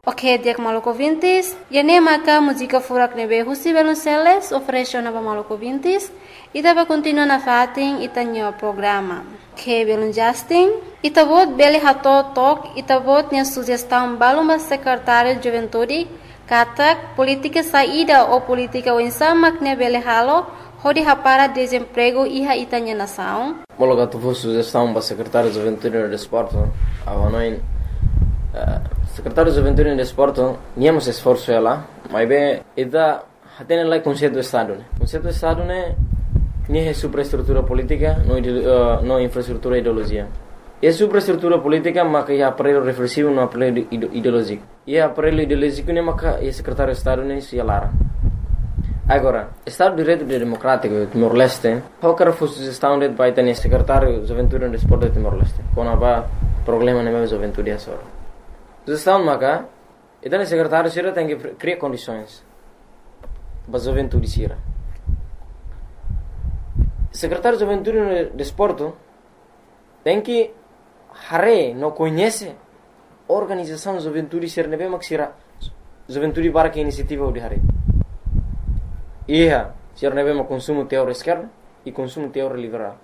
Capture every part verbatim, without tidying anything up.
Ok, dia Maluco Vintis. E nem maca música furak nebe husi Belunceles oferece na Maluco Vintis. E tava continua na fatin e tanho programa. Que Belun Justin. E tavot bele hato tok e tavot nia sugestão baluma secretário de Juventude. Katak política saída ou política wensamak ne bele halo. Hodi hapara desemprego iha itanya nação. Mologa tu fosse sugestão para secretário de Juventude e Desporto. Avanoin secretário de Juventude e Desporto, niamos esforço ela, mas bem, ida hatene lá conceito do Estado, né? Conceito do Estado né, nem é superestrutura política, não uh, não infraestrutura ideologia. É superestrutura política, mas é aparelho reflexivo, não aparelho ideológico. E aparelho ideológico né, mas é secretário de Estado né, se alara. Agora, Estado de Direito Democrático Timor-Leste, qualquer fosse sugestão de vai ter secretário de Juventude e Desporto de Timor-Leste, quando há problema na minha juventude é só. Sugestão maka, então o secretário sira tem que criar condições para a juventude sira. Secretário de Juventude e Desporto tem que hare não conhece a organização de juventude sira nebe mak sira juventude para que iniciativa de hare. Ia sira nebe mak consumo teor esquerda e consumo teor liberal.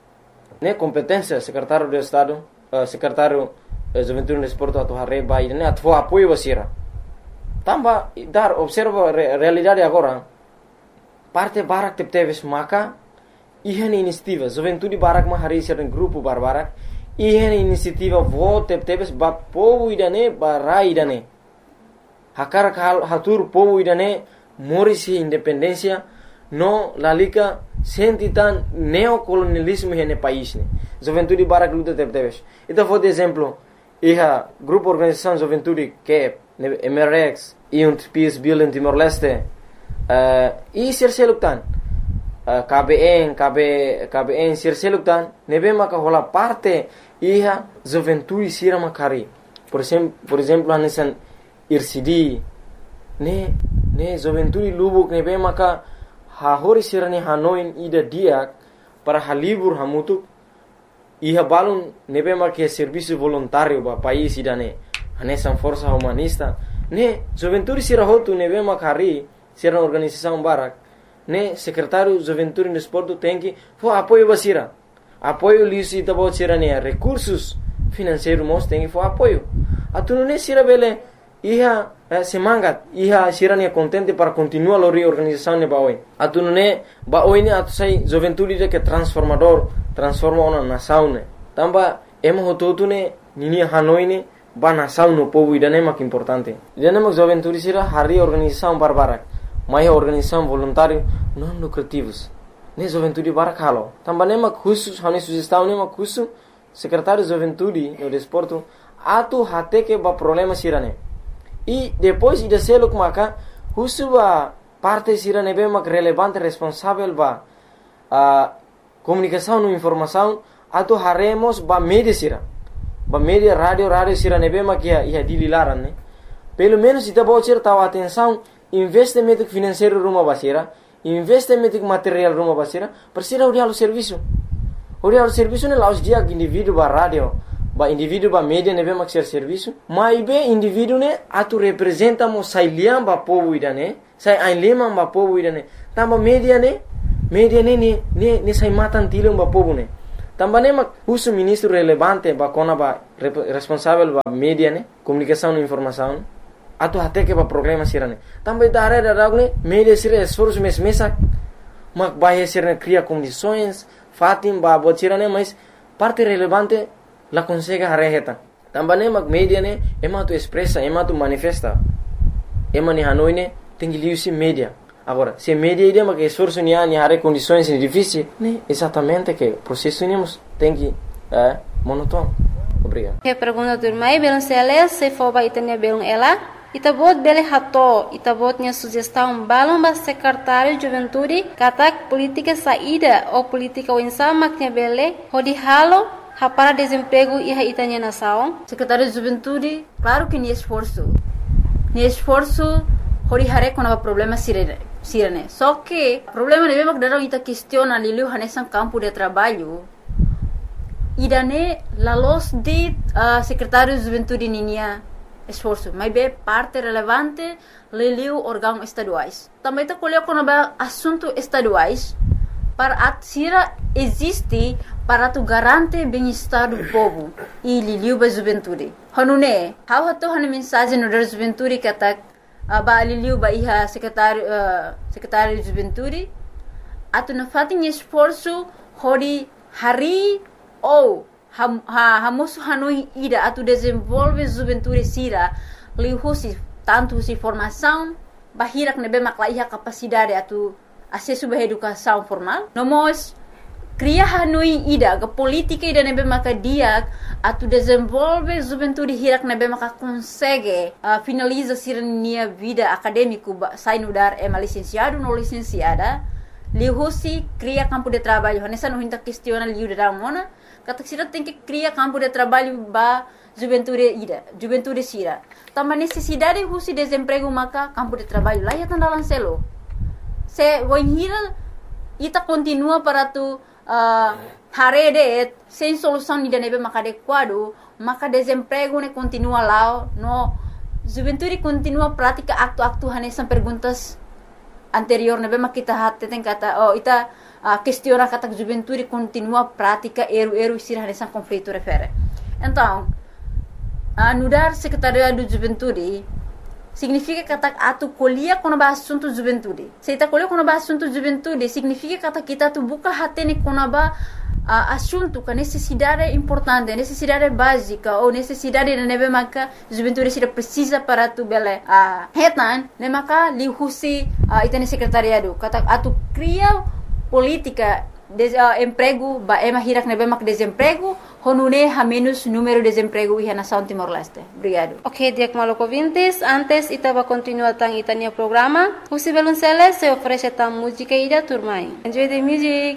Ne competência secretário de Estado, uh, secretário Juventude no Desporto atau hari bayi ini atau apoio basira. Tambah dar observa re, realidade agora. Parte barak tep teves maka ihan inisiativa Juventude barak ma hari sira grupo bar barak ihan inisiativa vo tep teves ba povo idane barai idane. Hakar kal hatur povo idane morisi independência no lalika sentitan neocolonialismo hene país ne. Juventude barak luta tep teves. Itu for exemplo Iha grupo organização Juventude que é M R X e um P S B em Timor-Leste uh, e Sirseluktan uh, K B N K B K B N Sirseluktan nebe maka hola parte iha Juventude sira makari por exemplo por exemplo anesan I R C D ne ne Juventude Lubuk nebe maka hahori sira ne Hanoi ida dia para halibur hamutuk Iha balun nebe marque serviço voluntário ba país idane anesan força humanista ne Juventude sira hotu nebe makari sira organização barak ne secretário Juventude e Desporto tem que fo apoio basira apoio lisi tabo sira ne recursos financeiros mos tem que fo apoio atunu ne sira bele iha eh, semangat iha sira ne contente para continuar a reorganização ne baoi atunu ne baoi ne atu sai Juventude de que transformador transforma uma nação ne tamba emo hototu ne nini Hanoi ne ba nação no povo idane mak importante idane mak Juventude sira hari organização barbarak mai organização voluntário não lucrativos ne Juventude barak halo tamba ne mak khusus hane sugestão ne mak khusus secretário de Juventude no Desporto atu hate que ba problema sira ne e depois ida seluk maka khusus ba parte sira ne be mak relevante responsável ba a comunicação e informação atau haremos ba media sira ba media rádio rádio sira nebe makia ia dililaran ne pelo menos ita bocir tahu atenção investimento financeiro rumah basira investimento material rumah basira persira udah lo serviço udah lo serviço ne laus dia indivíduo ba rádio ba indivíduo ba media nebe makia serviço mai be indivíduo ne atu representa mo sailiam ba povo idane sai ainlema ba povo idane tamba media ne media ne ne ne ne sai matan tilung ba povo ne tamba ne mak usu ministro relevante ba kona ba responsável ba media ne comunicação e informação atu hate que ba problema sirane tamba idare da ragne media sira esforço mes mesa mak ba sirane cria condições fatim ba botirane mas parte relevante la consegue hareheta tamba ne mak media ne ema tu expressa ema tu manifesta ema ni Hanoi ne tem liusi media. Agora, se media ideia mas que esforço ni ani hare condições difíceis, né? Exatamente que o processo nemos tem que é monótono. Obrigado. Que pergunta do mai belum sele se for ba itania belum ela, itabot bele hato, itabot nya sugestão balum ba secretário de Juventude, katak política saída ou política wensa maknya bele, hodi halo para desemprego e a itania nação. Secretário de Juventude, claro que ni esforço. Ni esforço hori hare com o problema sirene. Sirene. Só que o problema de mesmo que daram ita questiona liliu hanesan campo de trabalho. Idane la los de uh, secretário de Juventude ninia esforço, mas é parte relevante liliu órgãos estaduais. Também está colhendo quando é assunto estaduais para a tira existe para tu garante bem-estar do povo e liliu ba juventude. Hanune, how hato hana mensagem no da juventude que tá ba liliu ba iha secretário uh, secretário de juventude atu na fatin esforço hori hari ou ham ha hamosu hanui ida atu desenvolve juventude sira lihusi tanto si formação bahirak nebe maklaiha capacidade atu acesso à educação formal. Nós cria hanui ida ke politika ida nebe maka dia atu desenvolve juventude hirak nebe maka consegue uh, finaliza sirnia vida acadêmico sai no dar é licenciado no licenciada lihusi cria campo de trabalho nessa não hinta questiona liu da mona kata sira tem que criar campo de trabalho ba juventude ida juventude sira também necessidade husi desemprego maka campo de trabalho lá ya tandalan selo se voinhira ita continua para tu uh, harede sem solução ida nebe maka adequado maka desemprego ne continua lá no juventude continua prática acto-acto hanesan perguntas anterior nebe maka kita hatte tem kata oh ita uh, questiona kata juventude continua prática eru-eru sira hanesan conflito refere então uh, no dar secretaria do juventude significa kata atu colhia quando ba assunto juventude. Se ita colhia quando ba assunto juventude, significa kata kita tu buka hatene quando ba uh, assunto que necessidade importante, necessidade básica ou necessidade de nebe maka juventude se precisa para tu bele. Ah, uh, hetan ne maka lihusi uh, ita ne secretariado. Kata atu cria política de uh, emprego ba ema hirak nebe mak desemprego honune ha menos número de desemprego e nação Timor-Leste. Obrigado. Ok, Diak Maloko Vintes, antes ita va continuar tang itania programa. Husi Belunceles se oferece tam música ida turmai. Enjoy the music.